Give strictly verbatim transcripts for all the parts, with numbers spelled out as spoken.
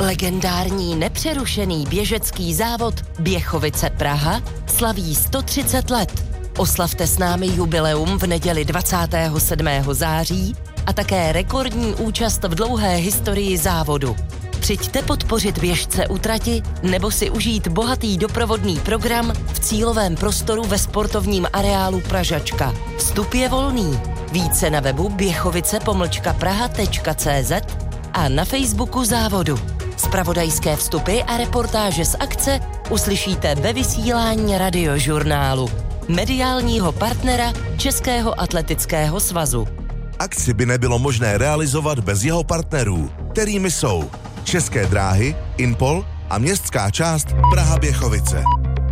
Legendární nepřerušený běžecký závod Běchovice Praha slaví sto třicet let. Oslavte s námi jubileum v neděli dvacátého sedmého září a také rekordní účast v dlouhé historii závodu. Přijďte podpořit běžce u trati nebo si užít bohatý doprovodný program v cílovém prostoru ve sportovním areálu Pražačka. Vstup je volný. Více na webu běchovice pomlčka praha tečka cé zet a na Facebooku závodu. Zpravodajské vstupy a reportáže z akce uslyšíte ve vysílání Radiožurnálu, mediálního partnera Českého atletického svazu. Akci by nebylo možné realizovat bez jeho partnerů, kterými jsou České dráhy, Impol a městská část Praha-Běchovice.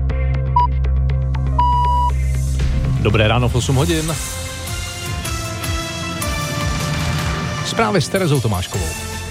Dobré ráno v osm hodin. Zprávy s Terezou Tomáškovou.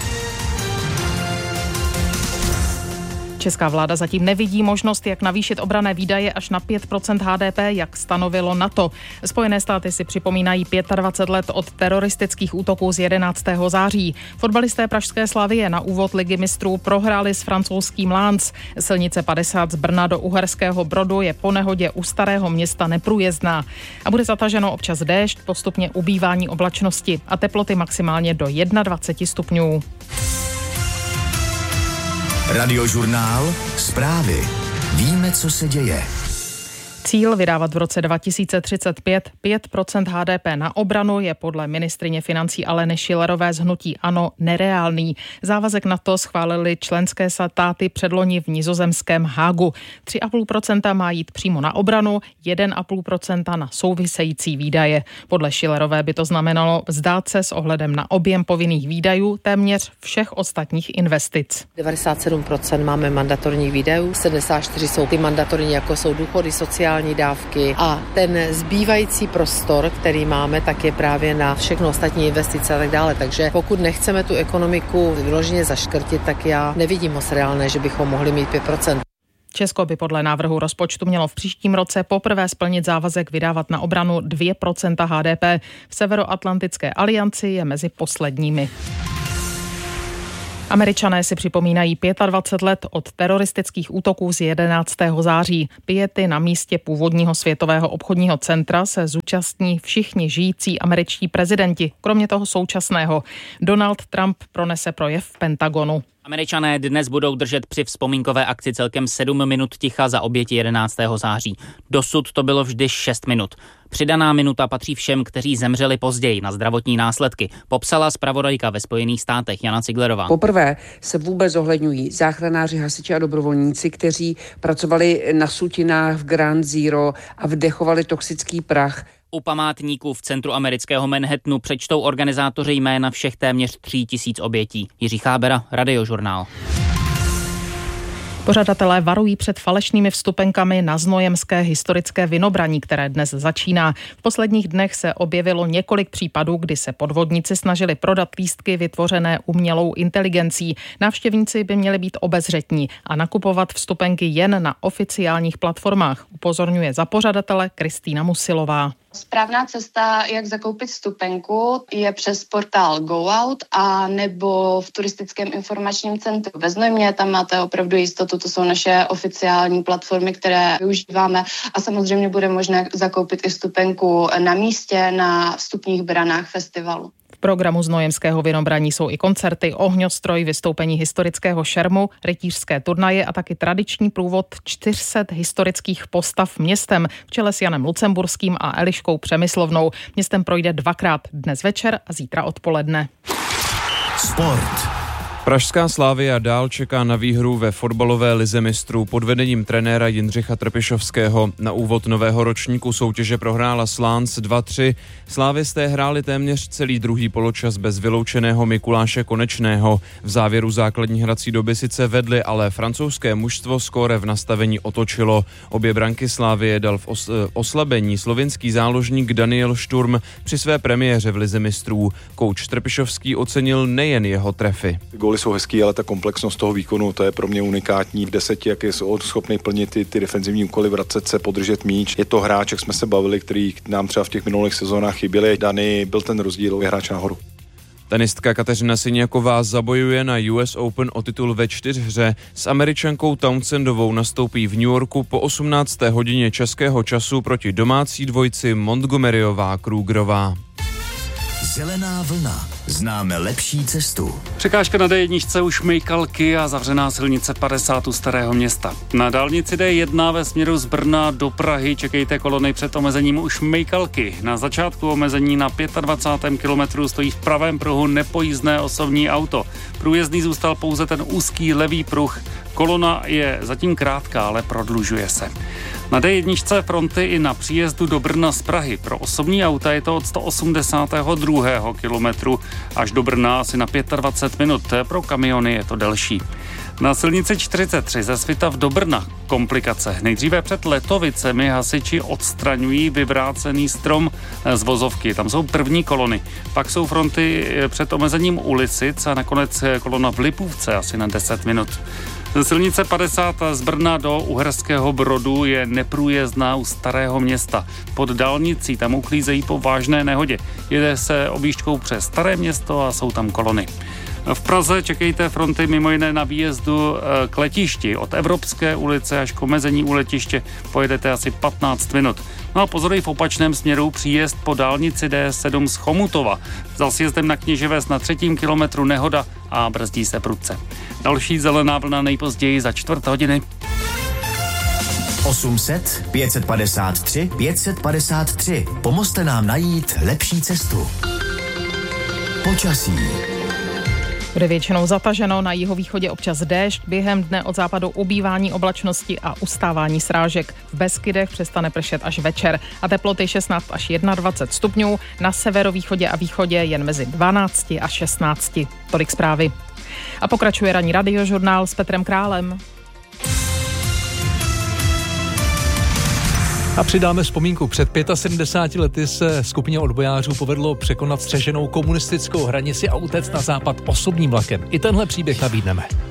Česká vláda zatím nevidí možnost, jak navýšit obranné výdaje až na pět procent há dé pé, jak stanovilo NATO. Spojené státy si připomínají dvacet pět let od teroristických útoků z jedenáctého září. Fotbalisté pražské Slavie na úvod ligy mistrů prohráli s francouzským Lens. Silnice padesát z Brna do Uherského Brodu je po nehodě u Starého Města neprůjezdná. A bude zataženo občas déšť, postupně ubývání oblačnosti a teploty maximálně do dvacet jedna stupňů. Radiožurnál, zprávy. Víme, co se děje. Cíl vydávat v roce dva tisíce třicet pět pět procent há dé pé na obranu je podle ministryně financí Aleny Schillerové z hnutí ANO nereálný. Závazek na to schválili členské státy předloni v nizozemském Hágu. tři celá pět procenta má jít přímo na obranu, jedna celá pět procenta na související výdaje. Podle Schillerové by to znamenalo vzdát se s ohledem na objem povinných výdajů téměř všech ostatních investic. devadesát sedm procent máme mandatorních výdajů, sedmdesát čtyři procent jsou ty mandatorní, jako jsou důchody, sociální dávky a ten zbývající prostor, který máme, tak je právě na všechno ostatní investice a tak dále. Takže pokud nechceme tu ekonomiku vyloženě zaškrtit, tak já nevidím moc reálné, že bychom mohli mít pět procent. Česko by podle návrhu rozpočtu mělo v příštím roce poprvé splnit závazek vydávat na obranu dvě procenta há dé pé. V Severoatlantické alianci je mezi posledními. Američané si připomínají dvacet pět let od teroristických útoků z jedenáctého září. Piety na místě původního světového obchodního centra se zúčastní všichni žijící američtí prezidenti, kromě toho současného. Donald Trump pronese projev v Pentagonu. Američané dnes budou držet při vzpomínkové akci celkem sedm minut ticha za oběti jedenáctého září. Dosud to bylo vždy šest minut. Přidaná minuta patří všem, kteří zemřeli později na zdravotní následky, popsala zpravodajka ve Spojených státech Jana Ciglerová. Poprvé se vůbec zohledňují záchranáři, hasiči a dobrovolníci, kteří pracovali na sutinách v Ground Zero a vdechovali toxický prach. U památníků v centru amerického Manhattanu přečtou organizátoři jména všech téměř tří tisíc obětí. Jiří Chábera, Radiožurnál. Pořadatelé varují před falešnými vstupenkami na znojemské historické Vinobraní, které dnes začíná. V posledních dnech se objevilo několik případů, kdy se podvodníci snažili prodat lístky vytvořené umělou inteligencí. Návštěvníci by měli být obezřetní a nakupovat vstupenky jen na oficiálních platformách, upozorňuje za pořadatele Kristýna Musilová. Správná cesta, jak zakoupit vstupenku, je přes portál GoOut a nebo v turistickém informačním centru ve Znojmě. Tam máte opravdu jistotu, to jsou naše oficiální platformy, které využíváme a samozřejmě bude možné zakoupit i vstupenku na místě na vstupních branách festivalu. V programu znojemského Vinobraní jsou i koncerty, ohňostroj, vystoupení historického šermu, rytířské turnaje a taky tradiční průvod čtyři sta historických postav městem v čele s Janem Lucemburským a Eliškou Přemyslovnou. Městem projde dvakrát, dnes večer a zítra odpoledne. Sport. Pražská Slavia dál čeká na výhru ve fotbalové lize mistrů pod vedením trenéra Jindřicha Trpišovského. Na úvod nového ročníku soutěže prohrála s Lens dva tři. Slávisté hráli téměř celý druhý poločas bez vyloučeného Mikuláše Konečného. V závěru základní hrací doby sice vedli, ale francouzské mužstvo skóre v nastavení otočilo. Obě branky Slavie dal v os- oslabení slovinský záložník Daniel Šturm při své premiéře v lize mistrů. Kouč Trpišovský ocenil nejen jeho trefy. Góly jsou hezký, ale ta komplexnost toho výkonu, to je pro mě unikátní. V deseti, jak je schopný plnit ty, ty defenzivní úkoly, vracet se, podržet míč. Je to hráč, jak jsme se bavili, který nám třeba v těch minulých sezónách chyběli. Dani byl ten rozdíl, je hráč nahoru. Tenistka Kateřina Siniaková zabojuje na U S Open o titul ve čtyřhře. S Američankou Townsendovou nastoupí v New Yorku po osmnácté hodině českého času proti domácí dvojci Montgomeryová-Krugerová. Zelená vlna. Známe lepší cestu. Překážka na D jedna už Mejkalky a zavřená silnice padesát u Starého Města. Na dálnici D jedna ve směru z Brna do Prahy čekejte kolony před omezením už Mejkalky. Na začátku omezení na dvacátém pátém kilometru stojí v pravém pruhu nepojízdné osobní auto. Průjezdný zůstal pouze ten úzký levý pruh. Kolona je zatím krátká, ale prodlužuje se. Na D jedna fronty i na příjezdu do Brna z Prahy. Pro osobní auta je to od sto osmdesátého druhého kilometru až do Brna asi na dvacet pět minut. Pro kamiony je to delší. Na silnici čtyřicet tři ze Svitav do Brna komplikace. Nejdříve před Letovicemi hasiči odstraňují vyvrácený strom z vozovky. Tam jsou první kolony. Pak jsou fronty před omezením u Lisic a nakonec kolona v Lipůvce asi na deset minut. Silnice padesát z Brna do Uherského Brodu je neprůjezdná u Starého Města. Pod dálnicí tam uklízejí po vážné nehodě. Jede se objížďkou přes Staré Město a jsou tam kolony. V Praze čekejte fronty mimo jiné na výjezdu k letišti. Od Evropské ulice až k omezení u letiště pojedete asi patnáct minut. No a pozoruj v opačném směru příjezd po dálnici D sedm z Chomutova. Za sjezdem na Kněževes na třetím kilometru nehoda a brzdí se prudce. Další zelená vlna nejpozději za čtvrt hodiny. osm set, pět set padesát tři, pět set padesát tři. Pomozte nám najít lepší cestu. Počasí. Bude většinou zataženo, na jihovýchodě občas déšť, během dne od západu ubývání oblačnosti a ustávání srážek. V Beskydech přestane pršet až večer a teploty šestnáct až dvacet jedna stupňů, na severovýchodě a východě jen mezi dvanáct a šestnáct. Tolik zprávy. A pokračuje ranní radiožurnál s Petrem Králem. A přidáme vzpomínku. Před sedmdesáti pěti lety se skupině odbojářů povedlo překonat střeženou komunistickou hranici a utéct na západ osobním vlakem. I tenhle příběh nabídneme.